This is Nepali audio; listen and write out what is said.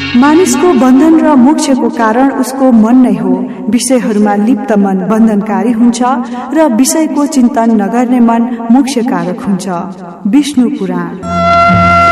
मानिसको बन्धन र मोक्षको कारण उसको मन नै हो। विषयहरूमा लिप्त मन बन्धनकारी हुन्छ र विषयको चिन्तन नगर्ने मन मोक्षकारक हुन्छ। विष्णु पुराण।